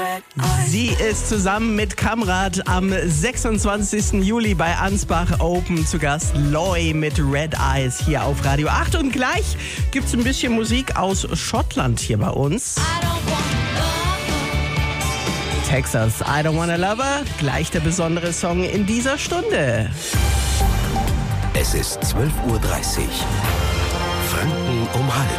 Sie ist zusammen mit Kamrat am 26. Juli bei Ansbach Open zu Gast. Loy mit Red Eyes hier auf Radio 8. Und gleich gibt es ein bisschen Musik aus Schottland hier bei uns. Texas, I Don't Wanna Love Her. Gleich der besondere Song in dieser Stunde. Es ist 12:30 Uhr. Franken um halb.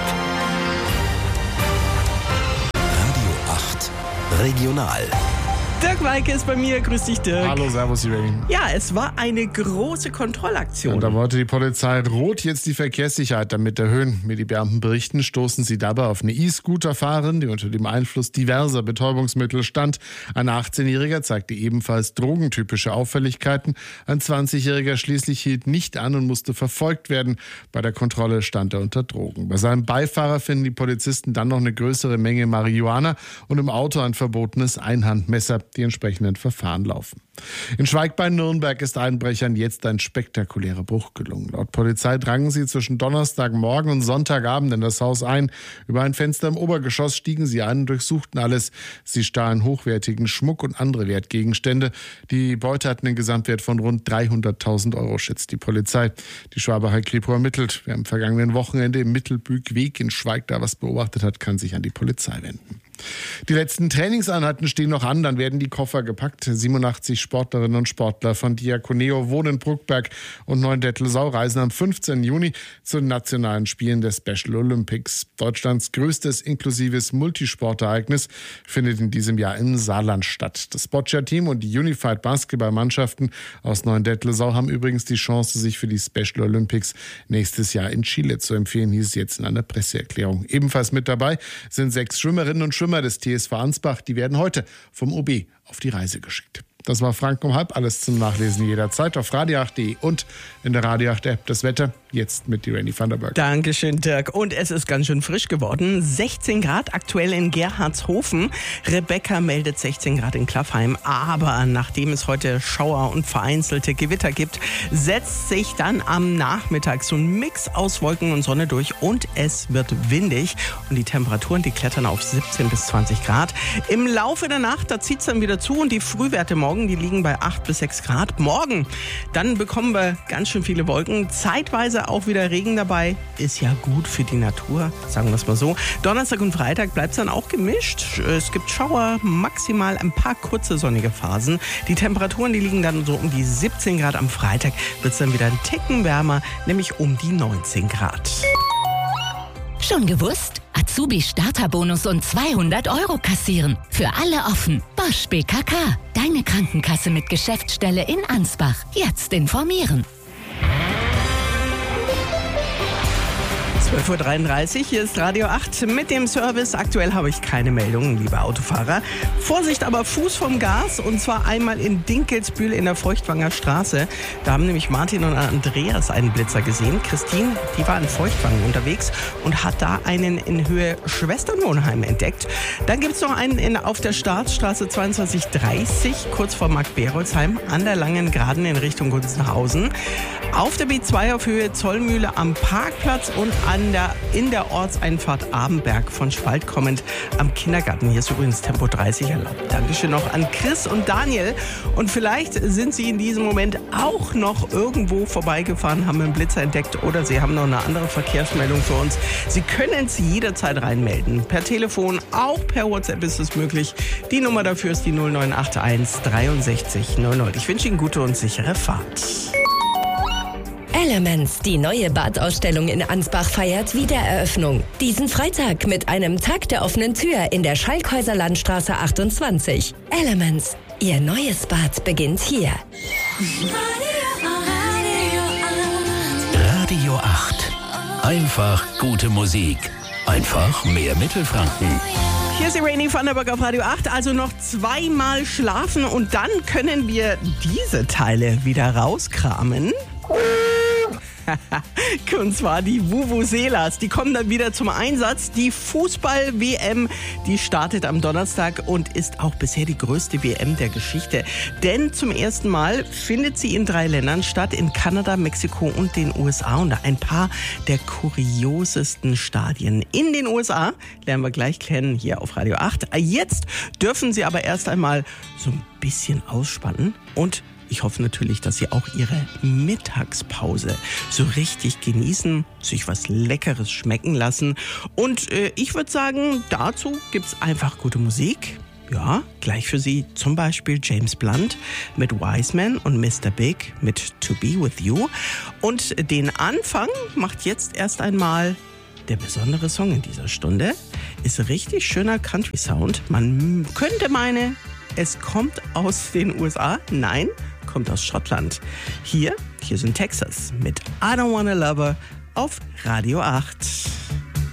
Radio 8 Regional. Dirk Weike ist bei mir. Grüß dich, Dirk. Hallo, servus, Irene. Ja, es war eine große Kontrollaktion. Und da wollte die Polizei Rot jetzt die Verkehrssicherheit damit erhöhen. Wie die Beamten berichten, stoßen sie dabei auf eine E-Scooter-Fahrerin, die unter dem Einfluss diverser Betäubungsmittel stand. Ein 18-Jähriger zeigte ebenfalls drogentypische Auffälligkeiten. Ein 20-Jähriger schließlich hielt nicht an und musste verfolgt werden. Bei der Kontrolle stand er unter Drogen. Bei seinem Beifahrer finden die Polizisten dann noch eine größere Menge Marihuana und im Auto ein verbotenes Einhandmesser. Die entsprechenden Verfahren laufen. In Schweig bei Nürnberg ist Einbrechern jetzt ein spektakulärer Bruch gelungen. Laut Polizei drangen sie zwischen Donnerstagmorgen und Sonntagabend in das Haus ein. Über ein Fenster im Obergeschoss stiegen sie ein und durchsuchten alles. Sie stahlen hochwertigen Schmuck und andere Wertgegenstände. Die Beute hat einen Gesamtwert von rund 300.000 Euro, schätzt die Polizei. Die Schwabacher Kripo ermittelt. Wer am vergangenen Wochenende im Mittelbügweg in Schweig da was beobachtet hat, kann sich an die Polizei wenden. Die letzten Trainingseinheiten stehen noch an, dann werden die Koffer gepackt. 87 Sportlerinnen und Sportler von Diakoneo Wohnen-Bruckberg und Neuendettelsau reisen am 15. Juni zu den nationalen Spielen der Special Olympics. Deutschlands größtes inklusives Multisportereignis findet in diesem Jahr im Saarland statt. Das Boccia-Team und die Unified Basketball-Mannschaften aus Neuendettelsau haben übrigens die Chance, sich für die Special Olympics nächstes Jahr in Chile zu empfehlen, hieß es jetzt in einer Presseerklärung. Ebenfalls mit dabei sind 6 Schwimmerinnen und Schwimmer des TSV Ansbach. Die werden heute vom OB auf die Reise geschickt. Das war Franken um halb. Alles zum Nachlesen jederzeit auf radio8.de und in der Radio 8 App. Das Wetter jetzt mit Irene van der Berg. Dankeschön, Dirk. Und es ist ganz schön frisch geworden. 16 Grad aktuell in Gerhardshofen. Rebecca meldet 16 Grad in Klaffheim. Aber nachdem es heute Schauer und vereinzelte Gewitter gibt, setzt sich dann am Nachmittag so ein Mix aus Wolken und Sonne durch und es wird windig. Und die Temperaturen, die klettern auf 17 bis 20 Grad. Im Laufe der Nacht, da zieht es dann wieder zu und die Frühwerte morgen, die liegen bei 8 bis 6 Grad. Morgen, dann bekommen wir ganz schön viele Wolken. Zeitweise auch wieder Regen dabei. Ist ja gut für die Natur, sagen wir es mal so. Donnerstag und Freitag bleibt es dann auch gemischt. Es gibt Schauer, maximal ein paar kurze sonnige Phasen. Die Temperaturen, die liegen dann so um die 17 Grad. Am Freitag wird es dann wieder ein Ticken wärmer, nämlich um die 19 Grad. Schon gewusst? Azubi-Starterbonus und 200 Euro kassieren. Für alle offen. Bosch BKK. Deine Krankenkasse mit Geschäftsstelle in Ansbach. Jetzt informieren. 12:33 Uhr, hier ist Radio 8 mit dem Service. Aktuell habe ich keine Meldungen, liebe Autofahrer. Vorsicht aber, Fuß vom Gas, und zwar einmal in Dinkelsbühl in der Feuchtwanger Straße. Da haben nämlich Martin und Andreas einen Blitzer gesehen. Christine, die war in Feuchtwangen unterwegs und hat da einen in Höhe Schwesternwohnheim entdeckt. Dann gibt es noch einen auf der Staatsstraße 2230, kurz vor Mark-Berolzheim, an der Langen Geraden in Richtung Gunzenhausen. Auf der B2 auf Höhe Zollmühle am Parkplatz und in der Ortseinfahrt Abenberg von Spalt kommend am Kindergarten. Hier ist übrigens Tempo 30 erlaubt. Dankeschön noch an Chris und Daniel. Und vielleicht sind Sie in diesem Moment auch noch irgendwo vorbeigefahren, haben einen Blitzer entdeckt oder Sie haben noch eine andere Verkehrsmeldung für uns. Sie können sie jederzeit reinmelden. Per Telefon, auch per WhatsApp ist es möglich. Die Nummer dafür ist die 0981 63 00. Ich wünsche Ihnen gute und sichere Fahrt. Elements, die neue Badausstellung in Ansbach feiert Wiedereröffnung. Diesen Freitag mit einem Tag der offenen Tür in der Schalkhäuser Landstraße 28. Elements, Ihr neues Bad beginnt hier. Radio 8. Einfach gute Musik. Einfach mehr Mittelfranken. Hier ist Irene van der Berg auf Radio 8. Also noch 2-mal schlafen und dann können wir diese Teile wieder rauskramen. Und zwar die Vuvuzelas. Die kommen dann wieder zum Einsatz. Die Fußball-WM, die startet am Donnerstag und ist auch bisher die größte WM der Geschichte. Denn zum ersten Mal findet sie in 3 Ländern statt, in Kanada, Mexiko und den USA. Und ein paar der kuriosesten Stadien in den USA lernen wir gleich kennen hier auf Radio 8. Jetzt dürfen Sie aber erst einmal so ein bisschen ausspannen und ich hoffe natürlich, dass Sie auch Ihre Mittagspause so richtig genießen, sich was Leckeres schmecken lassen. Und ich würde sagen, dazu gibt's einfach gute Musik. Ja, gleich für Sie zum Beispiel James Blunt mit Wiseman und Mr. Big mit To Be With You. Und den Anfang macht jetzt erst einmal der besondere Song in dieser Stunde. Ist richtig schöner Country-Sound. Man könnte meinen, es kommt aus den USA. Nein, kommt aus Schottland. Hier sind Texas mit I Don't Wanna Love Her auf Radio 8.